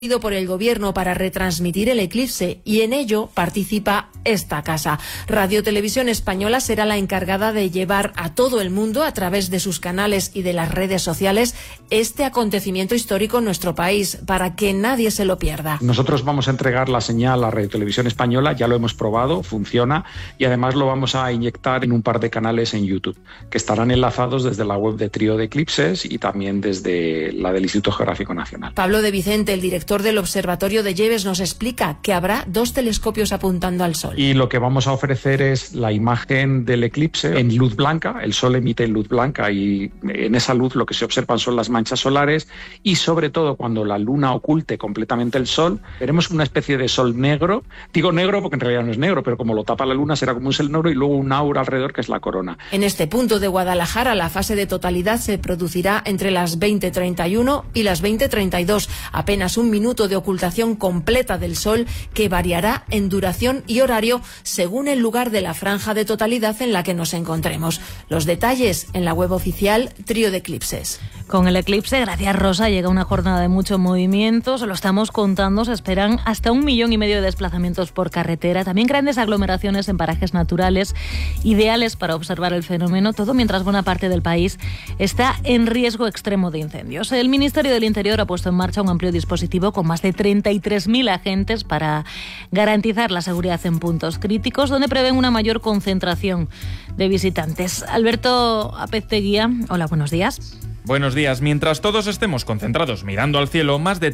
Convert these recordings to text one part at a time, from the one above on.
por el gobierno para retransmitir el eclipse, y en ello participa esta casa. Radio Televisión Española será la encargada de llevar a todo el mundo, a través de sus canales y de las redes sociales, este acontecimiento histórico en nuestro país, para que nadie se lo pierda. Nosotros vamos a entregar la señal a Radio Televisión Española, ya lo hemos probado, funciona, y además lo vamos a inyectar en un par de canales en YouTube, que estarán enlazados desde la web de Trío de Eclipses y también desde la del Instituto Geográfico Nacional. Pablo de Vicente, el director del Observatorio de Lleves, nos explica que habrá 2 telescopios apuntando al Sol. Y lo que vamos a ofrecer es la imagen del eclipse en luz blanca. El Sol emite luz blanca y en esa luz lo que se observan son las manchas solares, y sobre todo cuando la luna oculte completamente el Sol, veremos una especie de Sol negro. Digo negro porque en realidad no es negro, pero como lo tapa la luna será como un Sol negro y luego un aura alrededor que es la corona. En este punto de Guadalajara la fase de totalidad se producirá entre las 20:31 y las 20:32, apenas un minuto de ocultación completa del Sol, que variará en duración y horario según el lugar de la franja de totalidad en la que nos encontremos. Los detalles en la web oficial Trío de Eclipses. Con el eclipse, gracias Rosa, llega una jornada de mucho movimiento. Se lo estamos contando, se esperan hasta 1,5 millones de desplazamientos por carretera, también grandes aglomeraciones en parajes naturales ideales para observar el fenómeno, todo mientras buena parte del país está en riesgo extremo de incendios. El Ministerio del Interior ha puesto en marcha un amplio dispositivo con más de 33.000 agentes para garantizar la seguridad en puntos críticos, donde prevén una mayor concentración de visitantes. Alberto Apezteguía, hola, buenos días. Buenos días. Mientras todos estemos concentrados mirando al cielo, más de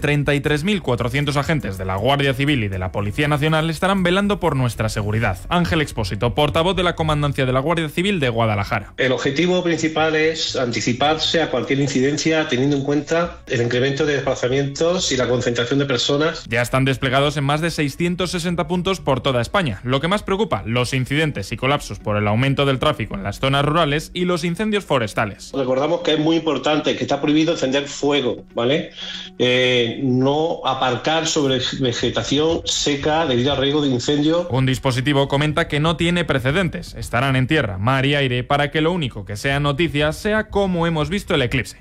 33.400 agentes de la Guardia Civil y de la Policía Nacional estarán velando por nuestra seguridad. Ángel Expósito, portavoz de la Comandancia de la Guardia Civil de Guadalajara. El objetivo principal es anticiparse a cualquier incidencia teniendo en cuenta el incremento de desplazamientos y la concentración de personas. Ya están desplegados en más de 660 puntos por toda España. Lo que más preocupa, los incidentes y colapsos por el aumento del tráfico en las zonas rurales y los incendios forestales. Recordamos que es muy importante que está prohibido encender fuego, ¿vale? No aparcar sobre vegetación seca debido al riesgo de incendio. Un dispositivo comenta que no tiene precedentes. Estarán en tierra, mar y aire para que lo único que sea noticia sea cómo hemos visto el eclipse.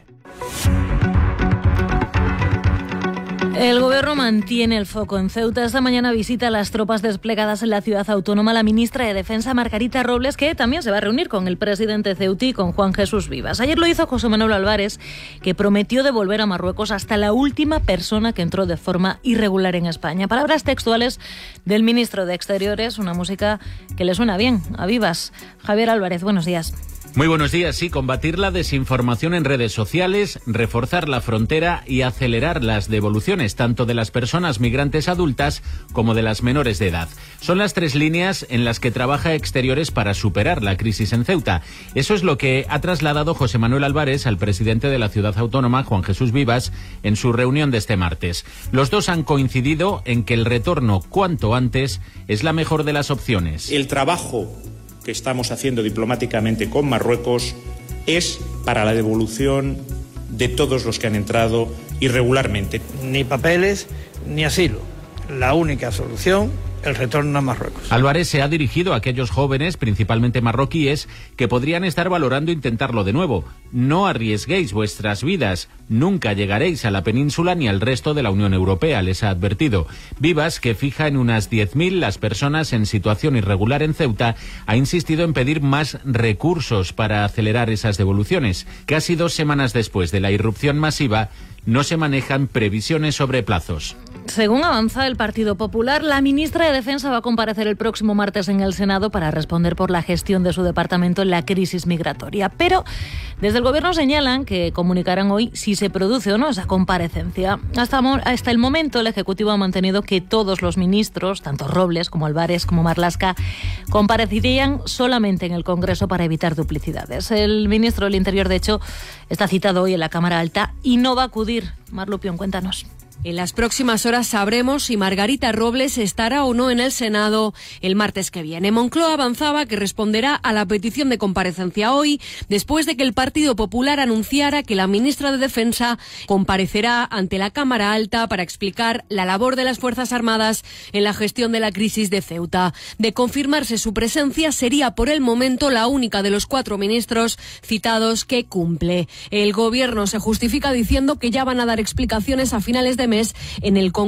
El gobierno mantiene el foco en Ceuta. Esta mañana visita a las tropas desplegadas en la ciudad autónoma la ministra de Defensa, Margarita Robles, que también se va a reunir con el presidente ceutí, con Juan Jesús Vivas. Ayer lo hizo José Manuel Álvarez, que prometió devolver a Marruecos hasta la última persona que entró de forma irregular en España. Palabras textuales del ministro de Exteriores, una música que le suena bien a Vivas. Javier Álvarez, buenos días. Muy buenos días. Sí, combatir la desinformación en redes sociales, reforzar la frontera y acelerar las devoluciones tanto de las personas migrantes adultas como de las menores de edad. Son las 3 líneas en las que trabaja Exteriores para superar la crisis en Ceuta. Eso es lo que ha trasladado José Manuel Álvarez al presidente de la ciudad autónoma, Juan Jesús Vivas, en su reunión de este martes. Los dos han coincidido en que el retorno cuanto antes es la mejor de las opciones. El trabajo que estamos haciendo diplomáticamente con Marruecos es para la devolución de todos los que han entrado irregularmente. Ni papeles ni asilo. La única solución, el retorno a Marruecos. Álvarez se ha dirigido a aquellos jóvenes, principalmente marroquíes, que podrían estar valorando intentarlo de nuevo. No arriesguéis vuestras vidas, nunca llegaréis a la península ni al resto de la Unión Europea, les ha advertido. Vivas, que fija en unas 10.000 las personas en situación irregular en Ceuta, ha insistido en pedir más recursos para acelerar esas devoluciones. Casi 2 semanas después de la irrupción masiva, no se manejan previsiones sobre plazos. Según avanza el Partido Popular, la ministra de Defensa va a comparecer el próximo martes en el Senado para responder por la gestión de su departamento en la crisis migratoria. Pero desde el Gobierno señalan que comunicarán hoy si se produce o no esa comparecencia. Hasta el momento, el Ejecutivo ha mantenido que todos los ministros, tanto Robles como Álvarez como Marlaska, comparecerían solamente en el Congreso para evitar duplicidades. El ministro del Interior, de hecho, está citado hoy en la Cámara Alta y no va a acudir. Mar Lupión, cuéntanos. En las próximas horas sabremos si Margarita Robles estará o no en el Senado el martes que viene. Moncloa avanzaba que responderá a la petición de comparecencia hoy, después de que el Partido Popular anunciara que la ministra de Defensa comparecerá ante la Cámara Alta para explicar la labor de las Fuerzas Armadas en la gestión de la crisis de Ceuta. De confirmarse su presencia, sería por el momento la única de los 4 ministros citados que cumple. El Gobierno se justifica diciendo que ya van a dar explicaciones a finales de mes mes en el Congreso